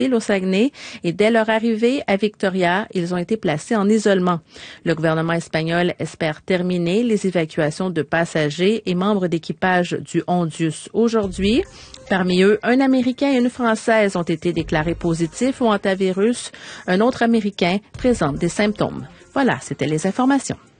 au Saguenay et dès leur arrivée à Victoria, ils ont été placés en isolement. Le gouvernement espagnol espère terminer les évacuations de passagers et membres d'équipage du Hondius aujourd'hui. Parmi eux, un Américain et une Française ont été déclarés positifs au hantavirus. Un autre Américain présente des symptômes. Voilà, c'était les informations.